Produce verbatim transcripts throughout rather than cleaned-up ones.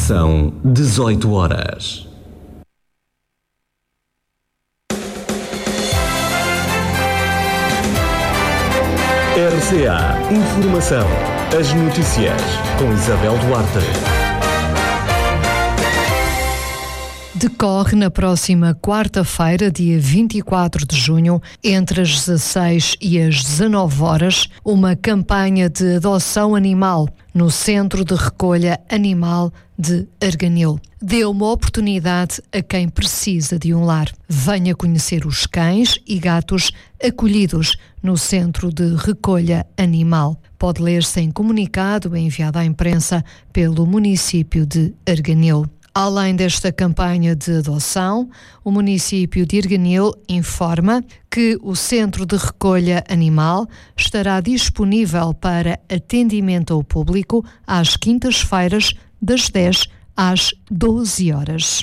São dezoito horas. R C A Informação. As notícias com Isabel Duarte. Decorre na próxima quarta-feira, dia vinte e quatro de junho, entre as dezasseis e as dezanove horas, uma campanha de adoção animal no Centro de Recolha Animal de Arganil. Dê uma oportunidade a quem precisa de um lar. Venha conhecer os cães e gatos acolhidos no Centro de Recolha Animal. Pode ler-se em comunicado enviado à imprensa pelo município de Arganil. Além desta campanha de adoção, o município de Arganil informa que o Centro de Recolha Animal estará disponível para atendimento ao público às quintas-feiras, das dez às doze horas.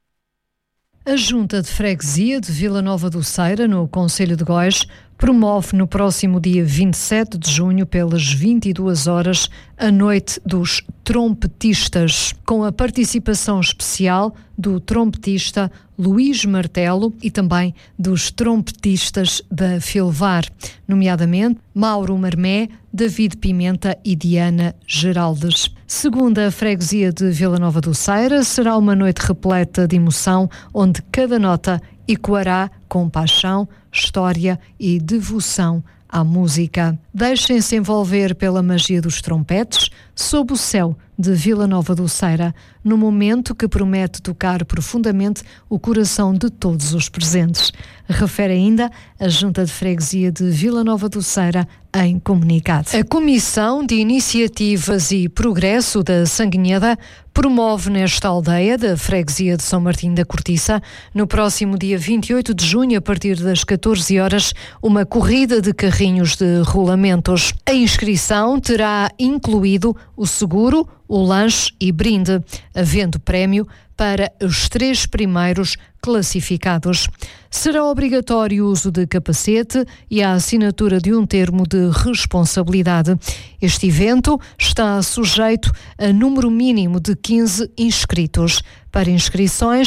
A Junta de Freguesia de Vila Nova do Ceira, no concelho de Góis, promove no próximo dia vinte e sete de junho, pelas vinte e duas horas, a Noite dos Trompetistas, com a participação especial do trompetista Luís Martelo e também dos trompetistas da Filvar, nomeadamente Mauro Marmé, David Pimenta e Diana Geraldes. Segundo a freguesia de Vila Nova do Ceira, será uma noite repleta de emoção, onde cada nota ecoará com paixão, história e devoção à música. Deixem-se envolver pela magia dos trompetes sob o céu de Vila Nova do Ceira, no momento que promete tocar profundamente o coração de todos os presentes. Refere ainda a Junta de Freguesia de Vila Nova do Ceira em comunicado. A Comissão de Iniciativas e Progresso da Sanguinheda promove nesta aldeia da Freguesia de São Martim da Cortiça, no próximo dia vinte e oito de junho, a partir das catorze horas, uma corrida de carrinhos de rolamentos. A inscrição terá incluído o seguro, o lanche e brinde, havendo prémio para os três primeiros classificados. Será obrigatório o uso de capacete e a assinatura de um termo de responsabilidade. Este evento está sujeito a número mínimo de quinze inscritos. Para inscrições,